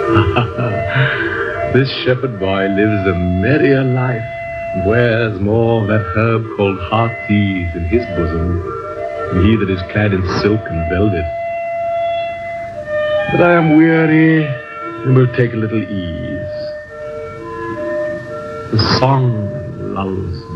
This shepherd boy lives a merrier life, and wears more that herb called heart's-ease in his bosom than he that is clad in silk and velvet. But I am weary, and will take a little ease. The song lulls